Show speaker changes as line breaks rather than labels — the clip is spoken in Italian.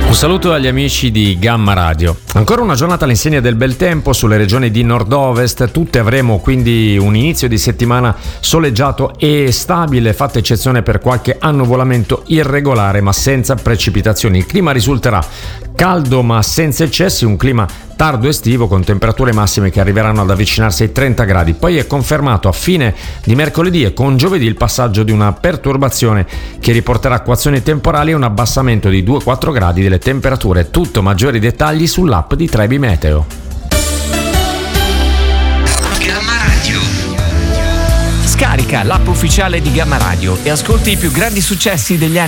Un saluto agli amici di Gamma Radio. Ancora una giornata all'insegna del bel tempo sulle regioni di nord-ovest. Tutte avremo quindi un inizio di settimana soleggiato e stabile, fatta eccezione per qualche annuvolamento irregolare ma senza precipitazioni. Il clima risulterà caldo ma senza eccessi, un clima tardo estivo con temperature massime che arriveranno ad avvicinarsi ai 30 gradi. Poi è confermato a fine di mercoledì e con giovedì il passaggio di una perturbazione che riporterà acquazzoni temporali e un abbassamento di 2-4 gradi delle temperature. Tutto, maggiori dettagli sull'app di Trebi Meteo.
Gamma Radio.
Scarica l'app ufficiale di Gamma Radio e ascolti i più grandi successi degli anni